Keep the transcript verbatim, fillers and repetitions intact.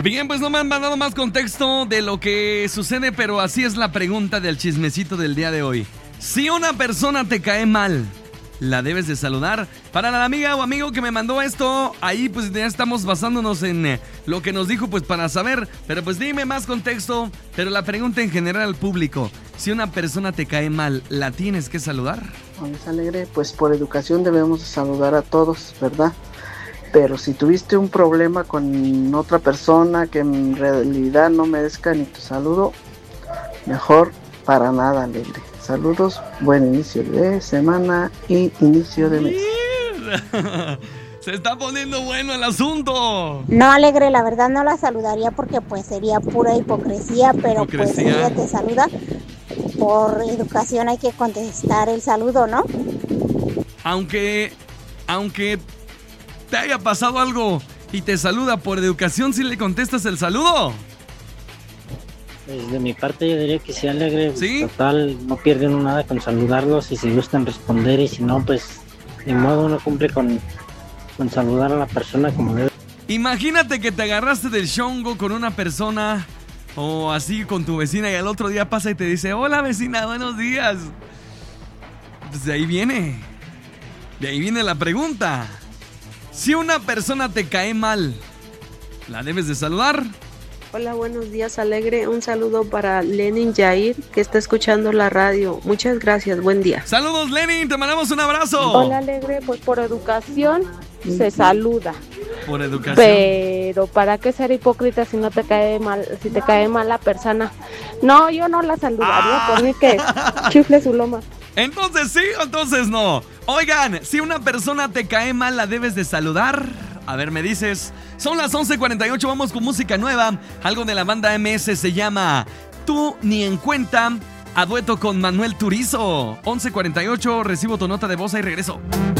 Bien, pues no me han mandado más contexto de lo que sucede, pero así es la pregunta del chismecito del día de hoy. Si una persona te cae mal, ¿la debes de saludar? Para la amiga o amigo que me mandó esto, ahí pues ya estamos basándonos en eh, lo que nos dijo, pues para saber. Pero pues dime más contexto, pero la pregunta en general al público. Si una persona te cae mal, ¿la tienes que saludar? Luis Alegre, pues por educación debemos saludar a todos, ¿verdad? Pero si tuviste un problema con otra persona que en realidad no merezca ni tu saludo, mejor para nada, Alegre. Saludos, buen inicio de semana y inicio de mes. Se está poniendo bueno el asunto. No, Alegre, la verdad no la saludaría porque pues sería pura hipocresía, pero hipocresía. Pues si ella te saluda, por educación hay que contestar el saludo, ¿no? Aunque, aunque te haya pasado algo y te saluda por educación, ¿sí le contestas el saludo? Pues de mi parte yo diría que sí, Alegre. ¿Sí? Total, no pierden nada con saludarlos y si gustan responder, y si no, pues de modo uno cumple con, con saludar a la persona como debe. Imagínate que te agarraste del chongo con una persona o así con tu vecina y al otro día pasa y te dice: hola vecina, buenos días. Pues de ahí viene, de ahí viene la pregunta. Si una persona te cae mal, ¿la debes de saludar? Hola, buenos días, Alegre. Un saludo para Lenin Jair, que está escuchando la radio. Muchas gracias, buen día. Saludos, Lenin, te mandamos un abrazo. Hola, Alegre, pues por educación se saluda. Por educación. Pero ¿para qué ser hipócrita si no te cae mal, si te cae mal la persona? No, yo no la saludaría, ah. Por mí que chifle su loma. Entonces sí o entonces no. Oigan, si una persona te cae mal, ¿la debes de saludar? A ver, me dices. Son las once cuarenta y ocho, vamos con música nueva. Algo de la banda M S, se llama Tú Ni En Cuenta, a dueto con Manuel Turizo. once cuarenta y ocho, recibo tu nota de voz y regreso.